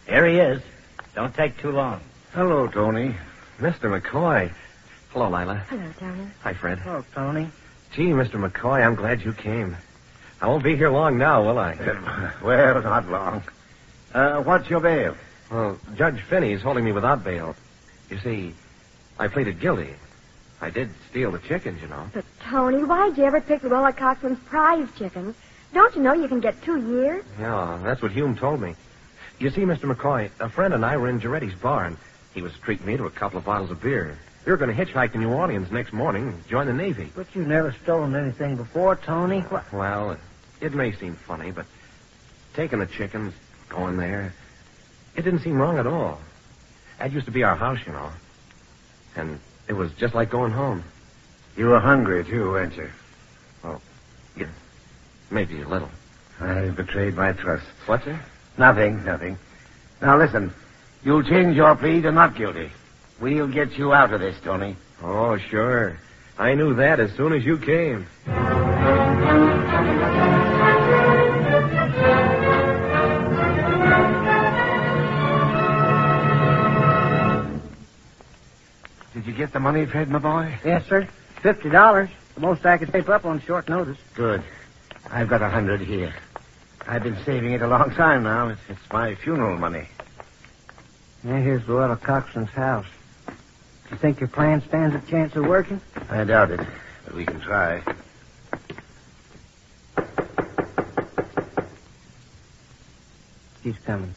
Here he is. Don't take too long. Hello, Tony. Mr. McCoy. Hello, Lila. Hello, Tony. Hi, Fred. Oh, Tony. Gee, Mr. McCoy, I'm glad you came. I won't be here long now, will I? Well, not long. What's your bail? Well, Judge Finney's holding me without bail. You see, I pleaded guilty. I did steal the chickens, you know. But, Tony, why'd you ever pick Luella Coxman's prize chickens? Don't you know you can get 2 years? Yeah, that's what Hume told me. You see, Mr. McCoy, a friend and I were in Giretti's bar, and he was treating me to a couple of bottles of beer. We were going to hitchhike to New Orleans next morning and join the Navy. But you've never stolen anything before, Tony. Well, it may seem funny, but taking the chickens, going there, it didn't seem wrong at all. That used to be our house, you know. And it was just like going home. You were hungry, too, weren't you? Well, yeah, maybe a little. I betrayed my trust. What's it? Nothing. Now, listen. You'll change your plea to not guilty. We'll get you out of this, Tony. Oh, sure. I knew that as soon as you came. Did you get the money, Fred, my boy? Yes, sir. $50. The most I could tape up on short notice. Good. I've got 100 here. I've been saving it a long time now. It's my funeral money. Yeah, here's Luella Coxman's house. You think your plan stands a chance of working? I doubt it, but we can try. She's coming.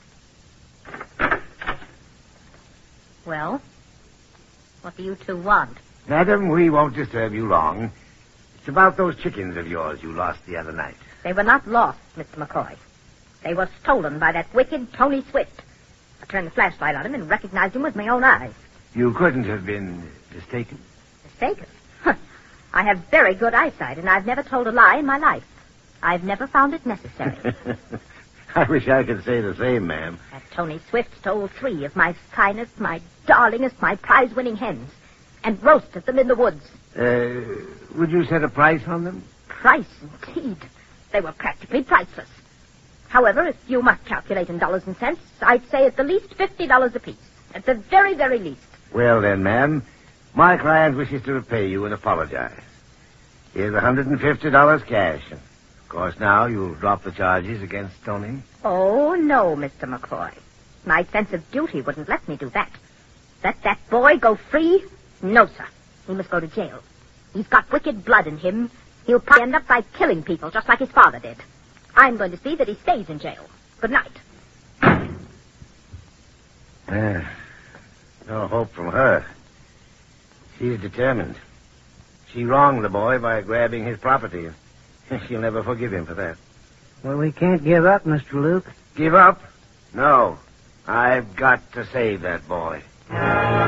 Well, what do you two want? Madam, we won't disturb you long. It's about those chickens of yours you lost the other night. They were not lost, Mr. McCoy. They were stolen by that wicked Tony Swift. I turned the flashlight on him and recognized him with my own eyes. You couldn't have been mistaken. Mistaken? I have very good eyesight, and I've never told a lie in my life. I've never found it necessary. I wish I could say the same, ma'am. That Tony Swift stole 3 of my finest, my darlingest, my prize-winning hens, and roasted them in the woods. Would you set a price on them? Price, indeed. They were practically priceless. However, if you must calculate in dollars and cents, I'd say at the least $50 apiece. At the very, very least. Well, then, ma'am, my client wishes to repay you and apologize. Here's $150 cash. And, of course, now you'll drop the charges against Tony. Oh, no, Mr. McCoy. My sense of duty wouldn't let me do that. Let that boy go free? No, sir. He must go to jail. He's got wicked blood in him. He'll probably end up by killing people just like his father did. I'm going to see that he stays in jail. Good night. No hope from her. She's determined. She wronged the boy by grabbing his property. She'll never forgive him for that. Well, we can't give up, Mr. Luke. Give up? No. I've got to save that boy.